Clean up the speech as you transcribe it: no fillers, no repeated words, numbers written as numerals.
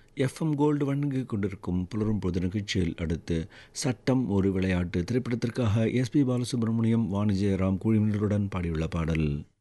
FM gold வழங்கிக் கொண்டிருக்கும் புலரும் பொழுது நிகழ்ச்சியில் அடுத்து சட்டம் ஒரு விளையாட்டு திரைப்படத்திற்காக எஸ்பி பாலசுப்ரமணியம் வாணி ஜெயராம் குழுவினருடன் பாடியுள்ள பாடல்.